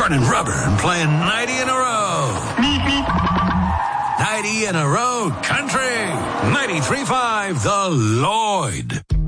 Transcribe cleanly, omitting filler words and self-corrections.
burning rubber and playing 90 in a row. 90 in a row country. 93.5 The Lloyd.